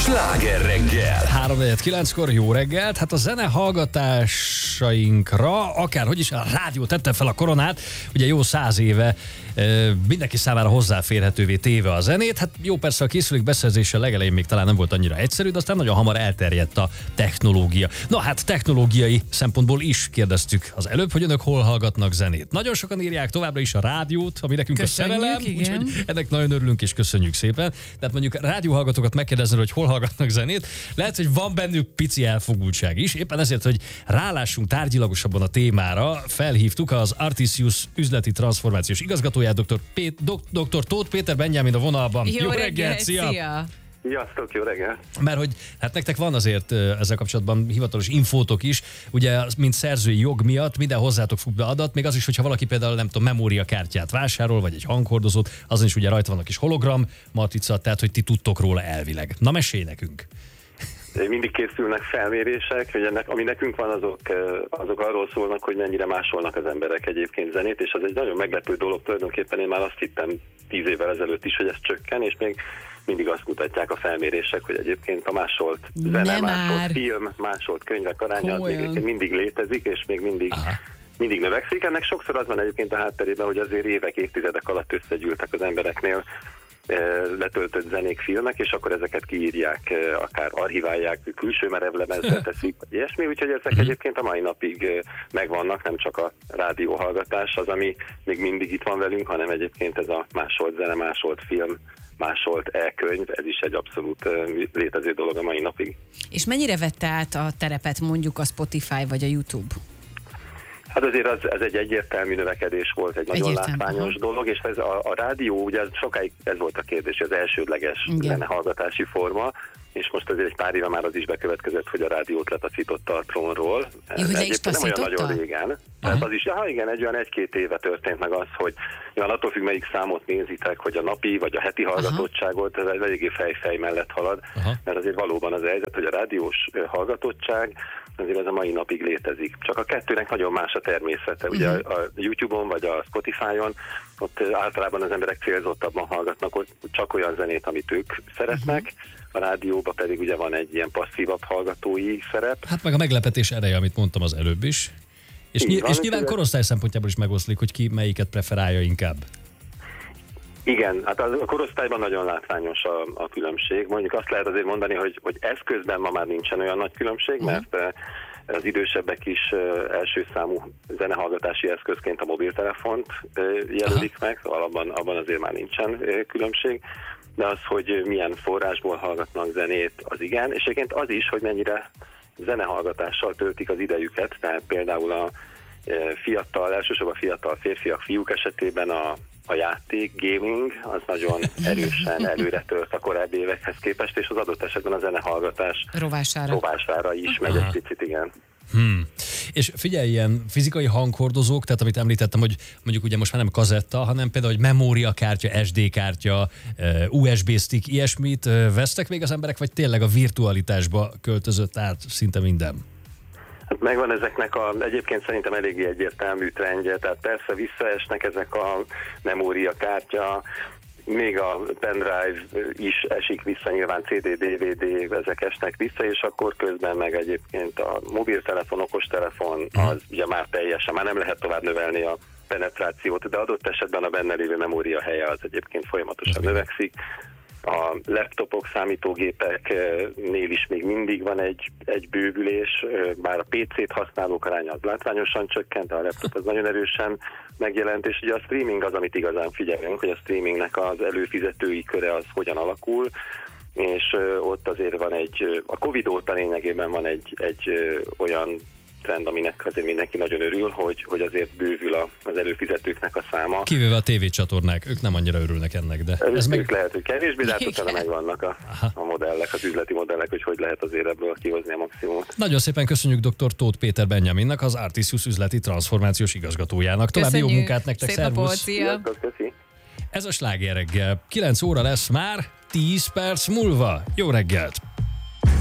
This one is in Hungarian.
Sláger reggel! 3-9-kor jó reggelt. Hát a zene hallgatásainkra, akárhogy is a rádió tette fel a koronát, ugye jó 100 éve mindenki számára hozzáférhetővé téve a zenét. Hát jó, persze a készülék beszerzése legelején még talán nem volt annyira egyszerű, de aztán nagyon hamar elterjedt a technológia. Na hát technológiai szempontból is kérdeztük az előbb, hogy önök hol hallgatnak zenét. Nagyon sokan írják továbbra is a rádiót, ami nekünk köszönjük, a szerelem, igen. úgyhogy ennek nagyon örülünk és köszönjük szépen. Tehát mondjuk rádióhallgatókat megkérdezni, hogy hol hallgatnak zenét, lehet, hogy van bennük pici elfogultság is. Éppen ezért, hogy rálássunk tárgyilagosabban a témára, felhívtuk az Artisius üzleti transformációs igazgatóját, dr. Tóth Péter Benjamin a vonalban. Jó reggelt, szia! Sziasztok, jó reggel! Mert hogy hát nektek van azért ezzel kapcsolatban hivatalos infótok is, ugye mint szerzői jog miatt minden hozzátok fog be adat, még az is, hogyha valaki például nem tudom, memóriakártyát vásárol, vagy egy hanghordozót, azon is ugye rajta van a kis hologram matrica, tehát hogy ti tudtok róla elvileg. Na mesélj nekünk! Mindig készülnek felmérések, hogy ami nekünk van, azok arról szólnak, hogy mennyire másolnak az emberek egyébként zenét, és az egy nagyon meglepő dolog tulajdonképpen. Én már azt hittem 10 évvel ezelőtt is, hogy ez csökken, és még mindig azt mutatják a felmérések, hogy egyébként a másolt zene, másolt film, másolt könyvek aránya az még egyébként mindig létezik, és még mindig növekszik. Ennek sokszor az van egyébként a hátterében, hogy azért évek, évtizedek alatt összegyűltek az embereknél letöltött zenék, filmek, és akkor ezeket kiírják, akár archiválják, külső merevlemezre teszik, vagy ilyesmi, úgyhogy ezek egyébként a mai napig megvannak, nem csak a rádióhallgatás az, ami még mindig itt van velünk, hanem egyébként ez a másolt zene, másolt film, másolt e-könyv, ez is egy abszolút létező dolog a mai napig. És mennyire vette át a terepet mondjuk a Spotify vagy a YouTube? Hát azért ez egy egyértelmű növekedés volt, egy nagyon látványos dolog, és ez a rádió, ugye sokáig ez volt a kérdés, az elsődleges zenehallgatási forma, és most azért egy pár éve már az is bekövetkezett, hogy a rádiót letaszította a trónról. Jó, hogy egyébként nem olyan nagyon régen. Tehát az is, igen, egy olyan 1-2 éve történt meg az, hogy nyilván attól függ, melyik számot nézitek, hogy a napi vagy a heti hallgatottságot, ez eléggé fej mellett halad, mert azért valóban az a helyzet, hogy a rádiós hallgatottság azért ez a mai napig létezik. Csak a kettőnek nagyon más a természete. Ugye a YouTube-on vagy a Spotify-on ott általában az emberek célzottabban hallgatnak ott csak olyan zenét, amit ők szeretnek, a rádióban pedig ugye van egy ilyen passzívabb hallgatói szerep. Hát meg a meglepetés ereje, amit mondtam az előbb is. És nyilván korosztály szempontjából is megoszlik, hogy ki melyiket preferálja inkább. Igen, hát a korosztályban nagyon látványos a különbség. Mondjuk azt lehet azért mondani, hogy eszközben ma már nincsen olyan nagy különbség, mert az idősebbek is első számú zenehallgatási eszközként a mobiltelefont jelölik meg, szóval abban azért már nincsen különbség. De az, hogy milyen forrásból hallgatnak zenét, az igen, és egyébként az is, hogy mennyire zenehallgatással töltik az idejüket, tehát például a elsősorban fiatal férfiak, fiúk esetében a játék, gaming, az nagyon erősen előre tört a korábbi évekhez képest, és az adott esetben a zenehallgatás rovására is megy egy picit, igen. És figyelj, ilyen fizikai hanghordozók, tehát amit említettem, hogy mondjuk ugye most már nem kazetta, hanem például, hogy memóriakártya, SD kártya, USB stick, ilyesmit vesztek még az emberek, vagy tényleg a virtualitásba költözött át szinte minden? Hát megvan ezeknek egyébként szerintem eléggé egyértelmű trendje, tehát persze visszaesnek ezek a memóriakártya, még a pendrive is esik vissza, nyilván CD, DVD, ezek esnek vissza, és akkor közben meg egyébként a mobiltelefon, okostelefon, az ugye már teljesen, már nem lehet tovább növelni a penetrációt, de adott esetben a benne lévő memória helye az egyébként folyamatosan növekszik. A laptopok, számítógépeknél is még mindig van egy bővülés, bár a PC-t használók aránya az látványosan csökkent, a laptop az nagyon erősen megjelent, és ugye a streaming az, amit igazán figyelünk, hogy a streamingnek az előfizetői köre az hogyan alakul, és ott azért van a Covid óta lényegében van egy olyan trend, aminek azért mindenki nagyon örül, hogy azért bővül az előfizetőknek a száma. Kivéve a tévécsatornák, ők nem annyira örülnek ennek, de ez meg... lehet, hogy kevésbé, de utána megvannak a modellek, az üzleti modellek, hogy lehet azért ebből kihozni a maximumot. Nagyon szépen köszönjük dr. Tóth Péter Benjaminnak, az Artisius üzleti transformációs igazgatójának. További jó munkát nektek, szervusz! Ez a Sláger reggel. 9 óra lesz már, 10 perc múlva. Jó reggelt!